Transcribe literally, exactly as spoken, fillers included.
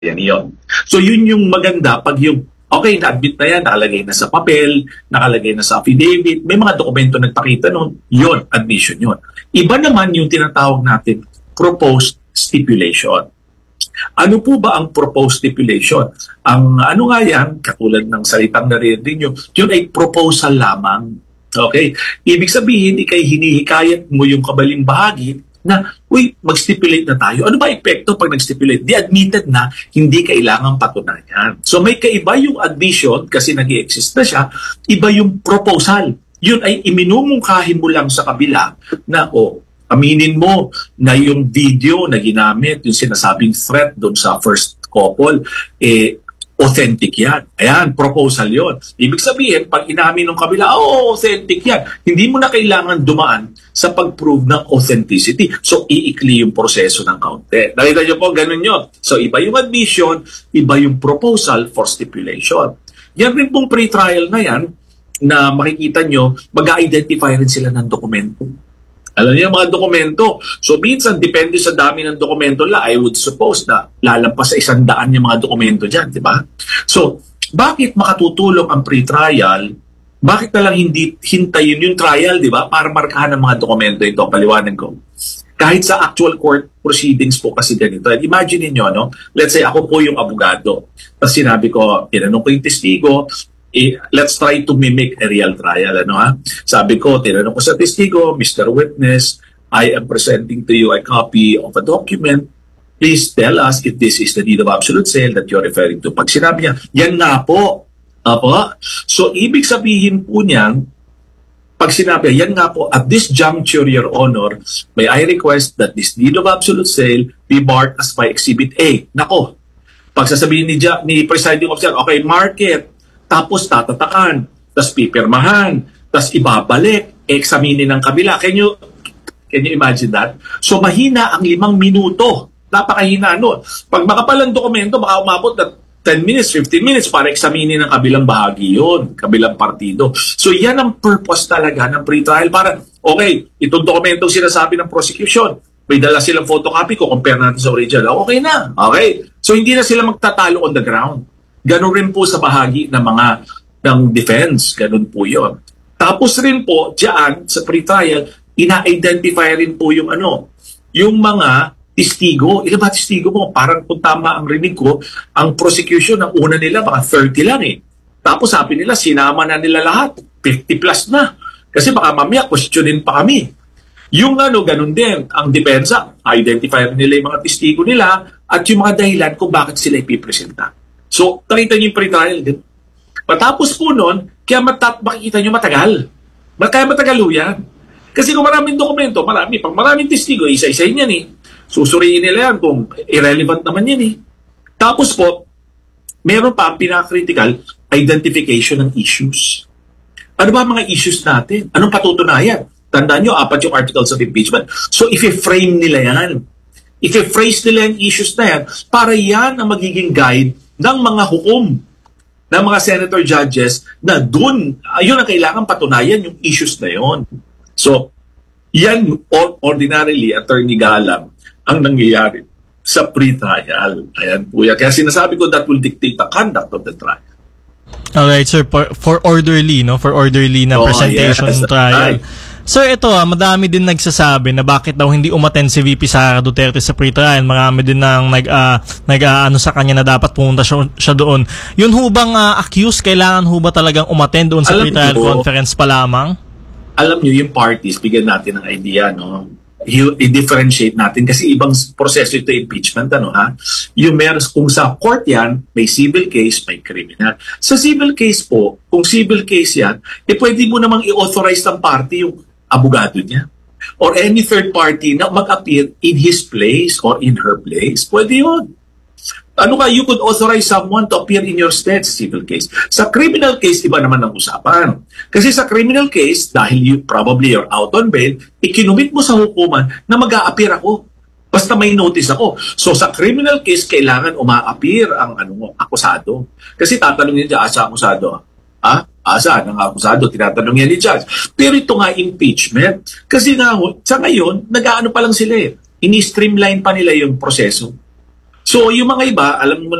Yan yun. So yun yung maganda pag yung, okay, na-admit na yan, nakalagay na sa papel, nakalagay na sa affidavit, may mga dokumento nagpakita nun, yun, admission yun. Iba naman yung tinatawag natin, proposed stipulation. Ano po ba ang proposed stipulation? Ang ano nga yan, katulad ng salitang narinig nyo, yun ay proposal lamang. Okay? Ibig sabihin, ikay hinihikayat mo yung kabaling bahagi na, uy, mag-stipulate na tayo. Ano ba epekto pag nag-stipulate? Di admitted na hindi kailangang patunayan. So may kaiba yung admission kasi nag-i-exist na siya, iba yung proposal. Yun ay iminumungkahin mo lang sa kabila na, oh, aminin mo na yung video na ginamit, yung sinasabing threat doon sa first couple, eh, authentic yan. Ayan, proposal yon. Ibig sabihin, pag inamin ng kabila, oh, authentic yan. Hindi mo na kailangan dumaan sa pag-prove ng authenticity. So, iikli yung proseso ng kaunti. Nakita niyo po, ganun yun. So, iba yung admission, iba yung proposal for stipulation. Yan rin pong pre-trial na yan, na makikita nyo, mag-identify rin sila ng dokumento. Alam niyo yung mga dokumento. So, minsan, depende sa dami ng dokumento la, I would suppose na lalampas sa isang daan yung mga dokumento dyan, di ba? So, bakit makatutulong ang pre-trial? Bakit na lang hindi hintayin yung trial, di ba? Para markahan ng mga dokumento ito, paliwanag ko. Kahit sa actual court proceedings po kasi ganito. And imagine niyo, no? Let's say ako po yung abogado. Tapos sinabi ko, tinanong ko yung testigo, Eh, let's try to mimic a real trial. Ano, ha? Sabi ko, tinanong ko sa testigo, Mister Witness, I am presenting to you a copy of a document. Please tell us if this is the deed of absolute sale that you're referring to. Pag sinabi niya, yan nga po. Apo. So, ibig sabihin po niyan, pag sinabi, yan nga po, at this juncture, Your Honor, may I request that this deed of absolute sale be marked as by Exhibit A. Nako, pag sasabihin ni, ni Presiding Officer, okay, mark it. Tapos tatatakan, tapos pipirmahan, tapos ibabalik, examinin ng kabila. Can you, can you imagine that? So mahina ang limang minuto. Napakahina nun. Pag makapalang dokumento, baka umabot na ten minutes, fifteen minutes para examinin ng kabilang bahagi yun, kabilang partido. So yan ang purpose talaga ng pre-trial. Para, okay, itong dokumento sinasabi ng prosecution, may dala silang photocopy ko, compare natin sa original. Okay na. Okay. So hindi na sila magtatalo on the ground. Ganon rin po sa bahagi ng mga ng defense. Ganon po yun. Tapos rin po, diyan sa pre-trial, ina-identify rin po yung ano, yung mga testigo. Ilan ba testigo mo? Parang kung tama ang rinig ko, ang prosecution, ang una nila, mga thirty lang eh. Tapos sabi nila, sinama na nila lahat. fifty plus na. Kasi baka mamaya, questionin pa kami. Yung ano, ganun din, ang depensa, identify nila yung mga testigo nila at yung mga dahilan kung bakit sila ipipresenta. So, nakita niyo yung pre-trial din. Patapos po nun, kaya matat makikita niyo matagal. Kaya matagal yan. Kasi kung maraming dokumento, marami. Pag maraming testigo, isa-isahin yan eh. Susuriin nila yan kung irrelevant naman yan eh. Tapos po, meron pa ang pinaka-critical, identification ng issues. Ano ba mga issues natin? Anong patutunayan? Tandaan nyo, apat yung articles of impeachment. So, if i-frame nila yan, if i-phrase nila yung issues na yan, para yan ang magiging guide ng mga hukom, ng mga senator judges, na dun, ayun ang kailangan patunayan yung issues na yon. So, yan ordinarily, Attorney Galang, ang nangyayari sa pre-trial. Ayan po yan. Kaya sinasabi ko that will dictate the conduct of the trial. Alright, sir. For, for orderly, no? For orderly na oh, presentation yes, trial. Right. Sir, ito ah, madami din nagsasabi na bakit daw hindi umattend si V P Sara Duterte sa pre-trial. Marami din nang nag, uh, nag uh, ano sa kanya na dapat pumunta siya, siya doon. Yun ho bang uh, accused, kailangan ho ba talagang umattend doon sa pre-trial conference pa lamang? Alam nyo, yung parties, bigyan natin ng idea, no? I-differentiate natin kasi ibang proseso ito impeachment, ano ha? Yung meron, kung sa court yan, may civil case, may criminal. Sa civil case po, kung civil case yan, eh pwede mo namang i-authorize ng party yung abogado niya or any third party na mag-appear in his place or in her place. Pwede yun. Ano ka, you could authorize someone to appear in your stead sa civil case. Sa criminal case, iba naman ang usapan. Kasi sa criminal case, dahil you probably you're out on bail, ikinumit mo sa hukuman na mag-a-appear ako. Basta may notice ako. So sa criminal case, kailangan uma-appear ang ano mo, akusado. Kasi tatanungin niya, asa akusado? Ha? Asa ng akusado? Tinatanong niya ni judge. Pero ito nga impeachment. Kasi nga, sa ngayon, nag-aano pa lang sila eh. Ini-streamline pa nila yung proseso. So, yung mga iba, alam mo